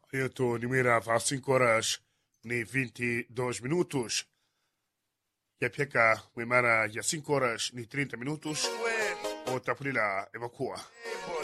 Eu estou de mira às 5 horas e 22 minutos. E a peca, me mara às 5 horas e 30 minutos. Outra por lá, evacua.